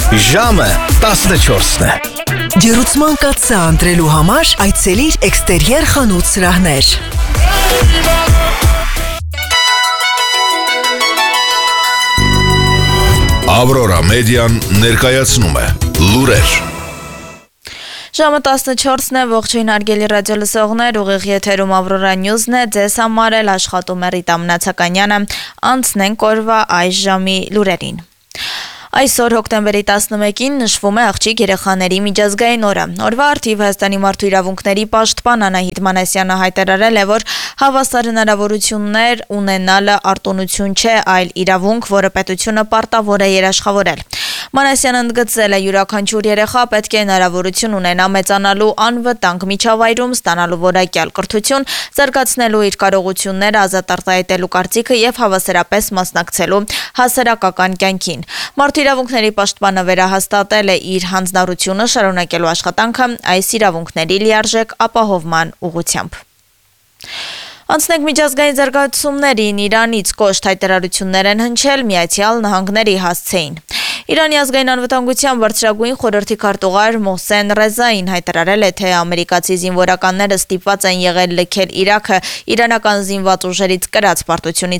Ժամը 14-ն է։ Ջերուցման կաթսա ընտրելու համար այցելիր Էքստերիեր խանութ սրահներ։ Ավրորա մեդիան ներկայացնում է լուրեր։ Ժամը 14-ն է, ողջույն հարգելի ռադիոլսողներ, ուղիղ եթերում Ավրորա Նյուզն է, ձեզ համար էլ աշխատում է Ռիտա Մնացականյանը, անցնենք օրվա այս ժամի լուրերին։ Այսօր հոկտեմբերի 11-ին նշվում է աղջիկ երեխաների միջազգային օրը։ Օրվա առթիվ Հայաստանի մարդու իրավունքների պաշտպան Անահիտ Մանասյանը հայտարարել է, որ հավասար հնարավորություններ ունենալը արտոնություն չէ, այլ իրավունք, որը պետությունը պարտավոր է երաշխավորել։ Մանասյանը ընդգծել է, յուրաքանչյուր երեխա պետք է հնարավորություն ունենա մեծանալու անվտանգ միջավայրում, ստանալու որակյալ կրթություն, զարգացնելու իր կարողությունները, ազատ արտահայտելու կարծիքը եւ հավասարապես մասնակցելու հասարակական կյանքին։ Մարդու իրավունքների պաշտպանը վերահաստատել է իր հանձնառությունը շարունակելու աշխատանքը այս իրավունքների լիարժեք ապահովման ուղղությամբ։ Անցնենք միջազգային զարգացումներին, Իրանից կոշտ հայտարարություններ են հնչել Միացյալ Նահանգների հասցեին։ Իրանի ազգային անվտանգության բարձրագույն խորհրդի քարտուղար Մոհսեն Ռեզային հայտարարել է, թե ամերիկացի զինվորականները ստիպված են եղել լքել Իրաքը իրանական զինված ուժերից կրած պարտությունից